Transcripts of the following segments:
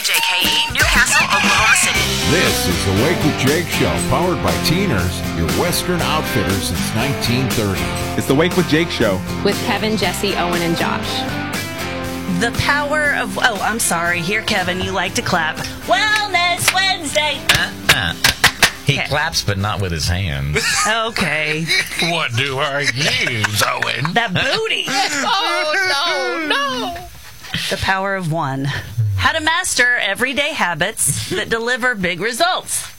WJKE, Newcastle, Oklahoma City. This is the Wake with Jake Show, powered by Teeners, your Western outfitter since 1930. It's the Wake with Jake Show. With Kevin, Jesse, Owen, and Josh. The power of... Oh, I'm sorry. Here, Kevin, you like to clap. Wellness Wednesday. He claps, but not with his hands. Okay. What do I use, Owen? That booty. Oh, no. The power of one. How to master everyday habits that deliver big results.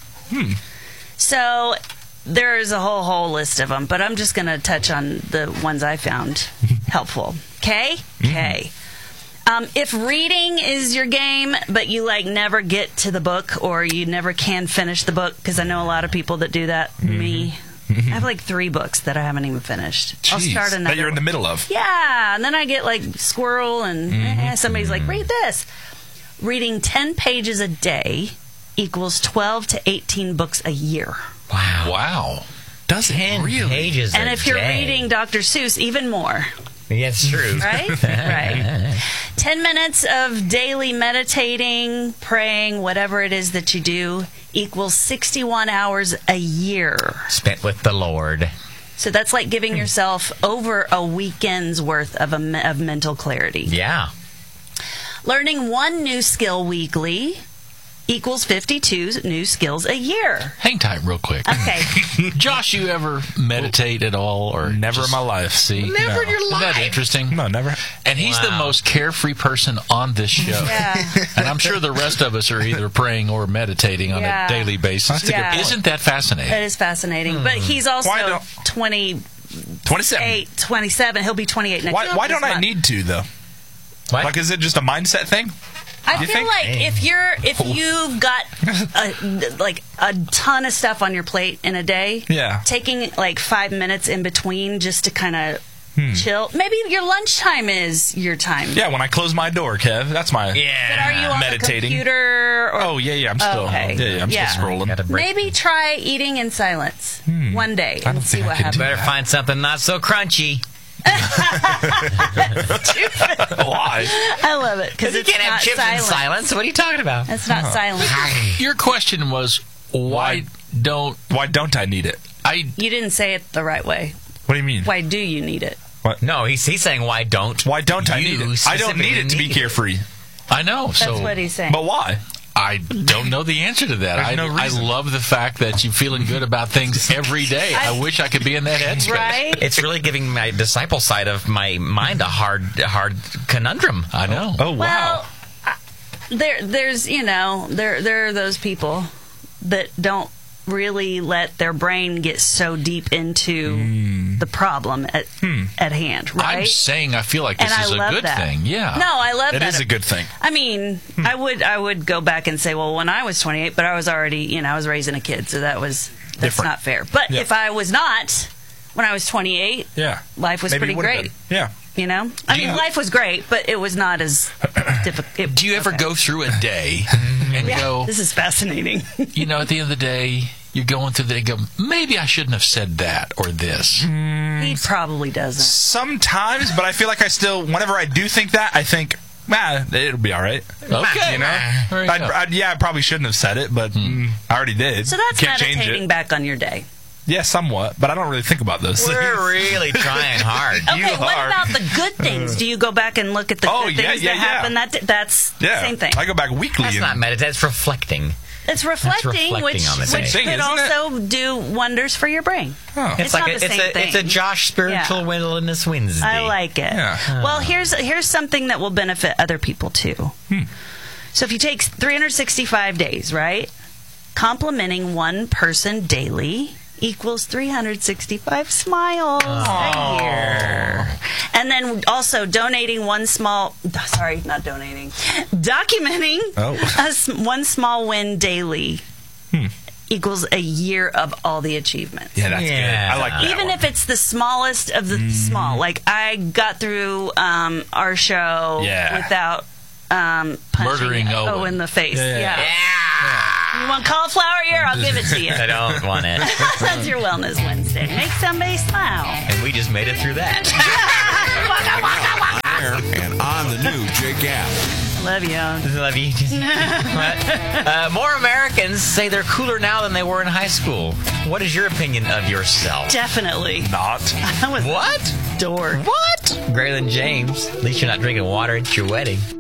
So there's a whole list of them, but I'm just going to touch on the ones I found helpful. Okay? Okay. If reading is your game, but you never get to the book, or you never can finish the book, because I know a lot of people that do that. Me. I have 3 books that I haven't even finished. Jeez, I'll start another that you're in the middle of. Yeah, and then I get squirrel, and somebody's like, read this. Reading 10 pages a day equals 12 to 18 books a year. Wow. Does it 10 really? pages And a if you're day. reading Dr. Seuss, even more. Yeah, it's true. Right? Right. 10 minutes of daily meditating, praying, whatever it is that you do, equals 61 hours a year. Spent with the Lord. So that's like giving yourself over a weekend's worth of mental clarity. Yeah. Learning one new skill weekly equals 52 new skills a year. Hang tight real quick. Okay. Josh, you ever meditate at all? Or Never in my life. See? Never in your Isn't that life. interesting? No, never. And he's the most carefree person on this show. Yeah. And I'm sure the rest of us are either praying or meditating on Yeah. a daily basis. Yeah. Isn't that fascinating? That is fascinating. But he's also Why don't- 27. 27. He'll be 28 next Why don't I month. need to, though? What? Is it just a mindset thing? I You feel think? like if you've got a ton of stuff on your plate in a day, Yeah. taking 5 minutes in between just to kind of chill. Maybe your lunchtime is your time. Yeah, when I close my door, Kev, that's my... But are you on meditating. the computer? Or, Oh, yeah, I'm still... Okay. Yeah, I'm Yeah. still scrolling. Gotta break. maybe try eating in silence one day don't and see think I what could happens. Better find something not so crunchy. Why? I love it because You it's can't have not chips silent. in silence. What are you talking about? It's not silent. Your question was, why don't Why don't I need it? I... You didn't say it the right way. What do you mean? Why do you need it? No, he's saying why don't Why don't I you need it? I don't need it to be specifically need it? carefree. I know. That's so what he's saying. But why? I don't know the answer to that. There's no I reason. love the fact that you're feeling good about things every day. I wish I could be in that headspace. Right? It's really giving my disciple side of my mind a hard conundrum. I know. Oh, wow. Well, there's there are those people that don't really let their brain get so deep into the problem at hand, right? I'm saying I feel like this And is I a love good that. thing. Yeah. No, I love It that. is a good thing. I mean, I would go back and say, well, when I was 28, but I was already, I was raising a kid, so that's Different. not fair. But Yeah. if I was not, when I was 28, Yeah. life was Maybe pretty it would've great. been. Yeah. I mean, life was great, but it was not as difficult. Do you ever go through a day and go, This is fascinating. at the end of the day, you're going through the day and go, maybe I shouldn't have said that or this. He probably doesn't. Sometimes, but I feel like I still, whenever I do think that, I think, it'll be all right. Okay. You know? There you go. I probably shouldn't have said it, but I already did. So that's Can't change meditating it. back on your day. Yeah, somewhat, but I don't really think about those things. We're really trying hard. Okay, what are. about the good things? Do you go back and look at the Oh, good yeah, things yeah, that yeah. happen? That's the Yeah. same thing. I go back weekly. That's and- not meditate. It's reflecting. It's reflecting, reflecting which on the day. could Thing, isn't it? also do wonders for your brain. Oh. It's not the same thing. It's a Josh spiritual wilderness Wednesday. I like it. Yeah. Well, here's something that will benefit other people too. So if you take 365 days, right? Complimenting one person daily equals 365 smiles a year. And then also documenting one small win daily equals a year of all the achievements. Yeah, that's good. I like that Even one. if it's the smallest of the small. Like, I got through our show without punching Murdering Owen. in the face. Yeah. You want cauliflower ear? I'll give it to you. I don't want it. That's your Wellness Wednesday. Make somebody smile. And we just made it through that. And on the new Jake app. Love you. Love you. What? More Americans say they're cooler now than they were in high school. What is your opinion of yourself? Definitely. Not. I was What? dork. What? Graylin James. At least you're not drinking water at your wedding.